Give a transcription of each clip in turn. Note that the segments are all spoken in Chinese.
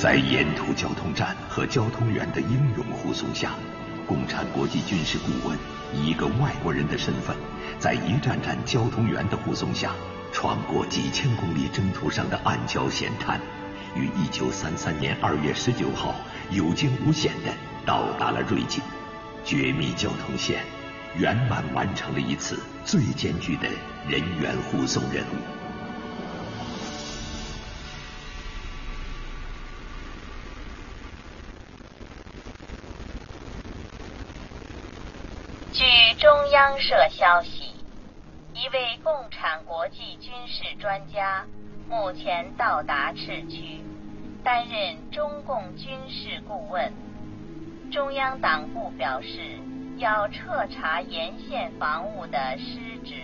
在沿途交通站和交通员的英勇护送下，共产国际军事顾问以一个外国人的身份，在一站站交通员的护送下，穿过几千公里征途上的暗礁险滩，于1933年2月19号有惊无险地到达了瑞金，绝密交通线，圆满完成了一次最艰巨的人员护送任务。 据中央社消息，一位共产国际军事专家目前到达赤区，担任中共军事顾问。中央党部表示，要彻查沿线防务的失职。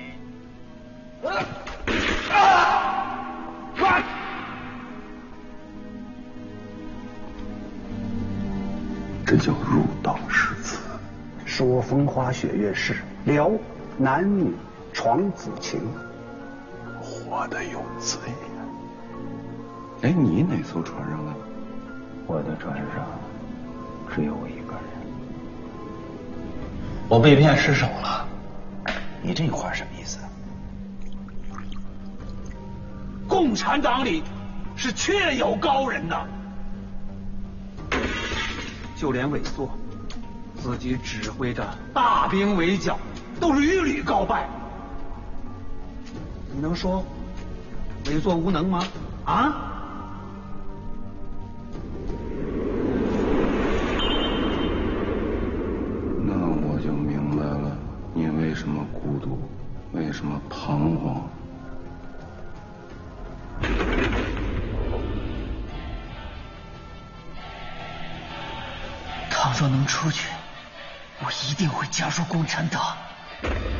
这叫入道诗词。 说风花雪月事，聊男女床子情， 活得有罪呀！ 哎，你哪艘船上的？ 我的船上只有我一个人。 我被骗失手了，你这话什么意思？ 共产党里是确有高人呐，就连韦作自己指挥的大兵围剿都屡屡告败，你能说韦作无能吗？啊？ 那我就明白了，你为什么孤独，为什么彷徨。 倘若能出去，我一定会加入共产党。